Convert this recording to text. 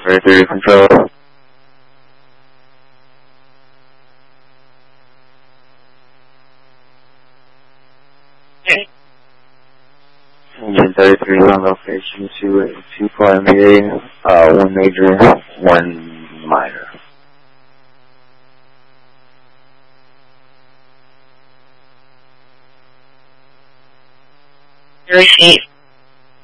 33 control. Engine 33 on location, 2 primary, 1 major, 1 minor. Receipt.